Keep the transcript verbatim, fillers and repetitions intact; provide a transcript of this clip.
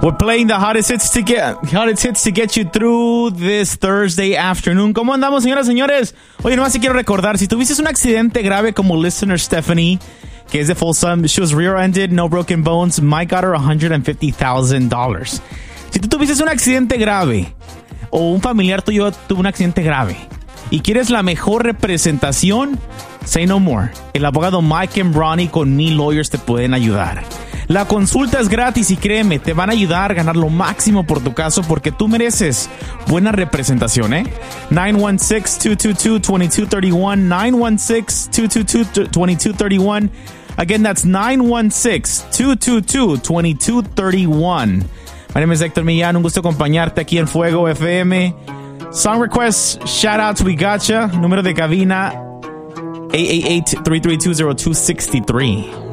We're playing the hottest hits to get hottest hits to get you through this Thursday afternoon. ¿Cómo andamos, señoras y señores? Oye, nomás te quiero recordar, si tuviste un accidente grave como listener Stephanie, que es de Folsom, she was rear-ended, no broken bones, Mike got her one hundred fifty thousand dollars. Si tú tuviste un accidente grave o un familiar tuyo tuvo un accidente grave y quieres la mejor representación, say no more. El abogado Mike and Ronnie con Me Lawyers te pueden ayudar. La consulta es gratis y créeme, te van a ayudar a ganar lo máximo por tu caso porque tú mereces buena representación, ¿eh? nine one six, two two two, two two three one, nine one six, two two two, two two three one. Again, that's nine one six, two two two, two two three one. My name is Héctor Millán, un gusto acompañarte aquí en Fuego F M. Song requests, shout outs, we gotcha. Número de cabina, eight eight eight, three three two, zero two six three.